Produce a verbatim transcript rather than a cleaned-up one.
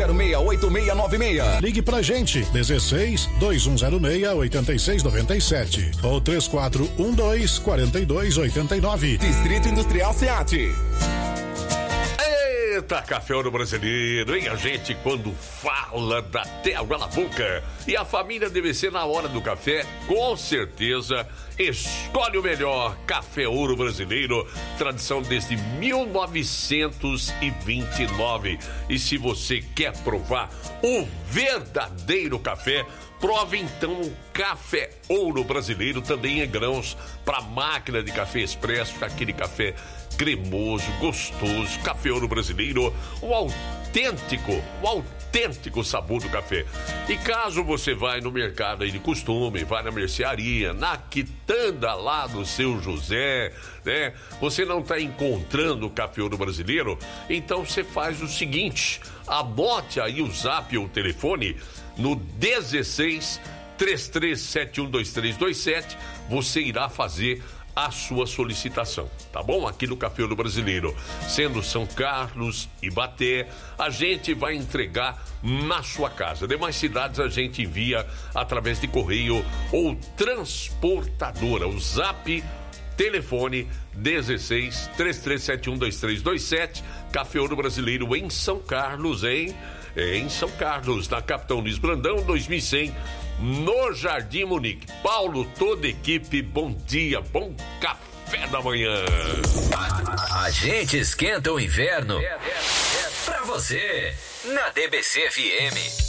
zero seis, oito seis nove seis. Ligue pra gente, dezesseis, dois um zero seis, oito seis nove sete ou três quatro um dois, quatro dois oito nove. Distrito Industrial SEAT. Eita, Café Ouro Brasileiro, hein? A gente, quando fala, dá até água na boca. E a família deve ser na hora do café, com certeza. Escolhe o melhor. Café Ouro Brasileiro, tradição desde mil novecentos e vinte e nove. E se você quer provar o verdadeiro café, prove então o Café Ouro Brasileiro, também em grãos, para máquina de café expresso, aquele café cremoso, gostoso. Café Ouro Brasileiro, o autêntico, o autêntico sabor do café. E caso você vai no mercado aí de costume, vai na mercearia, na quitanda lá do seu José, né? Você não está encontrando o Café Ouro Brasileiro, então você faz o seguinte, anote aí o zap ou o telefone no dezesseis, três três sete um dois três dois sete, você irá fazer a sua solicitação, tá bom? Aqui no Café Ouro Brasileiro, sendo São Carlos e Ibaté, a gente vai entregar na sua casa. Demais cidades a gente envia através de correio ou transportadora. O zap, telefone dezesseis, três três sete um dois três dois sete, Café Ouro Brasileiro em São Carlos, hein? É, em São Carlos, na Capitão Luiz Brandão, dois mil e cem, no Jardim Munique. Paulo, toda a equipe, bom dia, bom café da manhã. A, a gente esquenta o inverno pra você, na D B C F M.